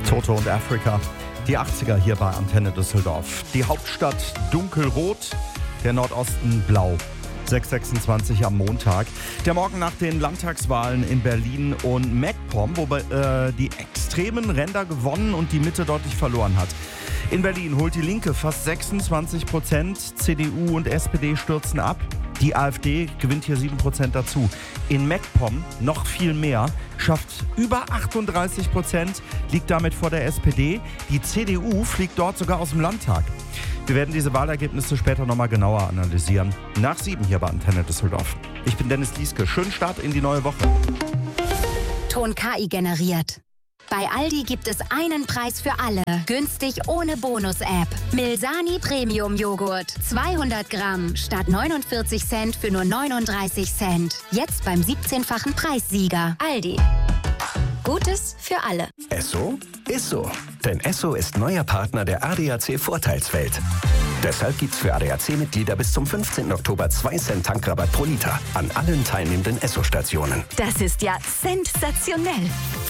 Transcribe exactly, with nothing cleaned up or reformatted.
Toto und Afrika. Die achtziger hier bei Antenne Düsseldorf. Die Hauptstadt dunkelrot, der Nordosten blau. sechs Uhr sechsundzwanzig am Montag. Der Morgen nach den Landtagswahlen in Berlin und MacPom, wo äh, die extremen Ränder gewonnen und die Mitte deutlich verloren hat. In Berlin holt die Linke fast sechsundzwanzig Prozent, C D U und S P D stürzen ab. Die AfD gewinnt hier sieben Prozent dazu. In MacPom noch viel mehr, schafft über achtunddreißig Prozent, liegt damit vor der S P D. Die C D U fliegt dort sogar aus dem Landtag. Wir werden diese Wahlergebnisse später nochmal genauer analysieren. Nach sieben hier bei Antenne Düsseldorf. Ich bin Dennis Lieske. Schönen Start in die neue Woche. Ton K I generiert. Bei Aldi gibt es einen Preis für alle. Günstig ohne Bonus-App. Milsani Premium Joghurt. zweihundert Gramm statt neunundvierzig Cent für nur neununddreißig Cent. Jetzt beim siebzehnfachen Preissieger. Aldi. Gutes für alle. Esso ist so. Denn Esso ist neuer Partner der A D A C Vorteilswelt. Deshalb gibt's für A D A C-Mitglieder bis zum fünfzehnten Oktober zwei Cent Tankrabatt pro Liter an allen teilnehmenden Esso-Stationen. Das ist ja sensationell.